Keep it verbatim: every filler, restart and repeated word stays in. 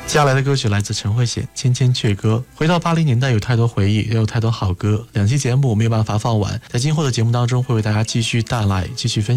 接下来的歌曲来自陈慧娴《千千阙歌》。回到八零年代，有太多回忆，也有太多好歌。两期节目没有办法放完，在今后的节目当中会为大家继续带来，继续分享。